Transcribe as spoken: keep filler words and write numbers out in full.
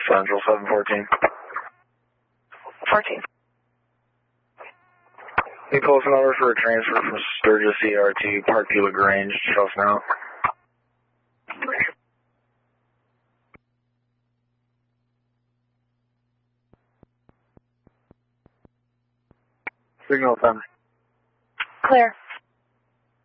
Central seven fourteen. fourteen. Any close number for a transfer from Sturgis E R T, Park View LaGrange, Shuff now. Signal ten. Clear.